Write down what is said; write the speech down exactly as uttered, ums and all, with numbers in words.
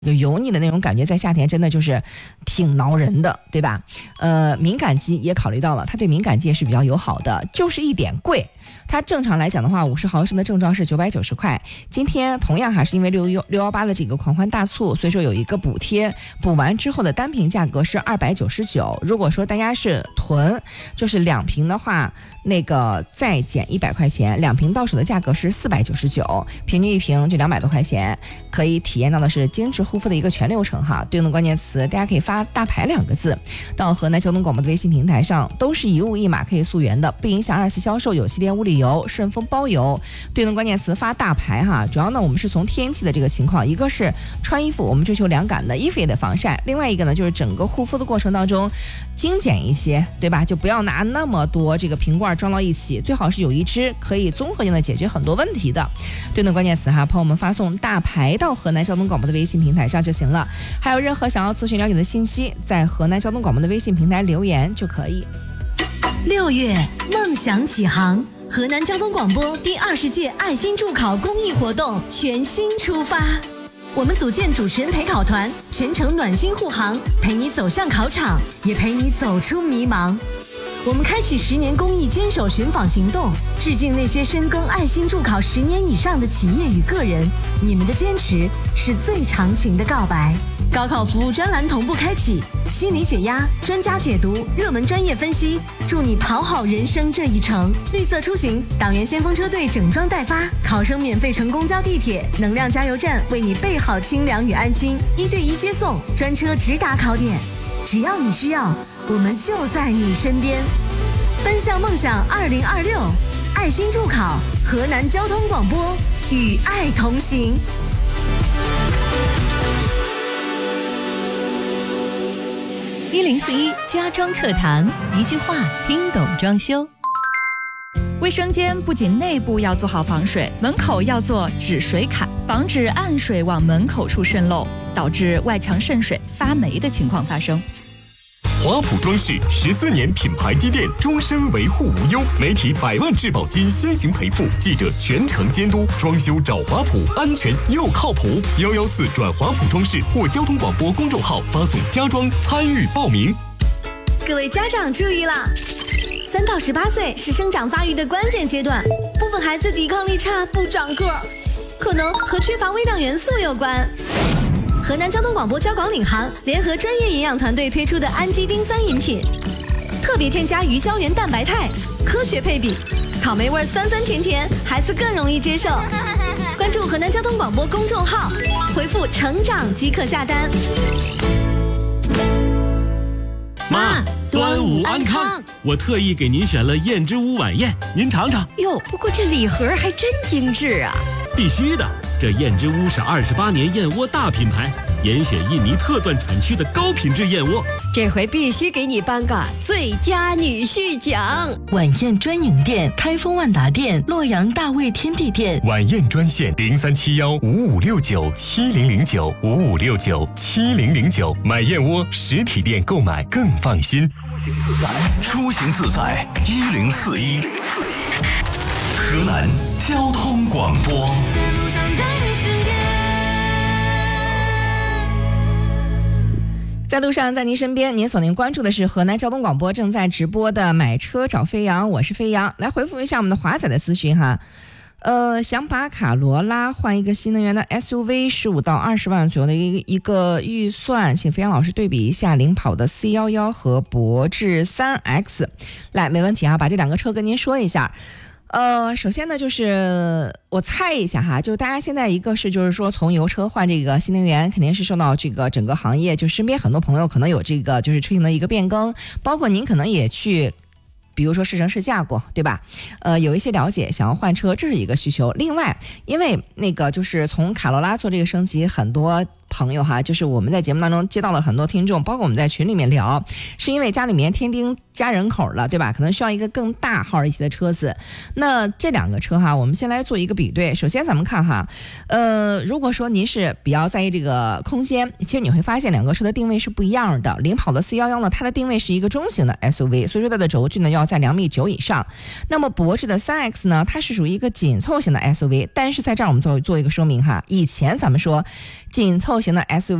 就油腻的那种感觉，在夏天真的就是挺挠人的，对吧？呃，敏感肌也考虑到了，它对敏感肌也是比较友好的，就是一点贵。它正常来讲的话，五十毫升的正装是九百九十块。今天同样还是因为六幺六幺八的这个狂欢大促，所以说有一个补贴，补完之后的单瓶价格是二百九十九。如果说大家是囤，就是两瓶的话，那个再减一百块钱，两瓶到手的价格是四百九十九，平均一瓶就两百多块钱，可以体验到的是精致护肤的一个全流程哈。对应的关键词，大家可以发大牌两个字到河南交通广播的微信平台上，都是一物一码可以溯源的，不影响二次销售，有系列物理邮，顺丰包邮。对应的关键词发大牌哈。主要呢，我们是从天气的这个情况，一个是穿衣服，我们追求凉感的，衣服也得防晒；另外一个呢，就是整个护肤的过程当中精简一些，对吧？就不要拿那么多这个瓶罐装到一起，最好是有一支可以综合性的解决很多问题的。对应的关键词哈，朋友们发送大牌到河南交通广播的微信平台上就行了。还有任何想要咨询了解的信息，在河南交通广播的微信平台留言就可以。 六月，梦想起航，河南交通广播第二十届爱心助考公益活动全新出发。我们组建主持人陪考团，全程暖心护航，陪你走向考场，也陪你走出迷茫。我们开启十年公益坚守寻访行动，致敬那些深耕爱心助考十年以上的企业与个人，你们的坚持是最长情的告白。高考服务专栏同步开启，心理解压、专家解读、热门专业分析，助你跑好人生这一程。绿色出行，党员先锋车队整装待发，考生免费乘公交地铁，能量加油站为你备好清凉与安心，一对一接送，专车直达考点。只要你需要，我们就在你身边。奔向梦想二零二六，爱心助考，河南交通广播与爱同行。 一零四一家装课堂，一句话听懂装修。卫生间不仅内部要做好防水，门口要做止水坎，防止暗水往门口处渗漏，导致外墙渗水、发霉的情况发生。 华普装饰十四年品牌积淀，终身维护无忧，媒体百万质保金先行赔付，记者全程监督，装修找华普，安全又靠谱。幺幺四转华普装饰或交通广播公众号发送家装参与报名。 各位家长注意啦！三到十八岁是生长发育的关键阶段，部分孩子抵抗力差，不长个儿，可能和缺乏微量元素有关。河南交通广播交广领航联合专业营养团队推出的氨基丁酸饮品，特别添加鱼胶原蛋白肽，科学配比，草莓味酸酸甜甜，孩子更容易接受。关注河南交通广播公众号，回复成长即可下单。 妈，端午安康！我特意给您选了燕之屋晚宴，您尝尝。 哟，不过这礼盒还真精致啊！ 必须的，这燕之屋是二十八年燕窝大品牌，严选印尼特钻产区的高品质燕窝。 这回必须给你颁个最佳女婿奖！ 晚宴专营店：开封万达店、洛阳大卫天地店。 晚宴专线零三七幺五五六九七零零九五五六九七零零九。买燕窝实体店购买更放心。 出行自在一零四一，河南交通广播。 在路上，在您身边，您所您关注的是河南交通广播正在直播的买车找飞扬，我是飞扬。来回复一下我们的华仔的咨询哈，呃，想把卡罗拉换一个新能源的 S U V， 十五到二十万左右的一个一个预算，请飞扬老师对比一下领跑的 C 一一和博智 三 X。来，没问题啊，把这两个车跟您说一下。呃，首先呢，就是我猜一下哈，就是大家现在一个是就是说从油车换这个新能源，肯定是受到这个整个行业，就身边很多朋友可能有这个就是车型的一个变更，包括您可能也去比如说试乘试驾过，对吧？呃，有一些了解，想要换车，这是一个需求。另外，因为那个就是从卡罗拉做这个升级，很多朋友哈，就是我们在节目当中接到了很多听众，包括我们在群里面聊，是因为家里面添丁加人口了，对吧？可能需要一个更大号一些的车子。那这两个车哈，我们先来做一个比对。首先咱们看哈，呃，如果说您是比较在意这个空间，其实你会发现两个车的定位是不一样的。领跑的 C 一一呢，它的定位是一个中型的 S U V， 所以说它的轴距呢要在两米九以上。那么博智的 三 X 呢，它是属于一个紧凑型的 S U V， 但是在这儿我们做做一个说明哈，以前咱们说紧凑型的 S U V。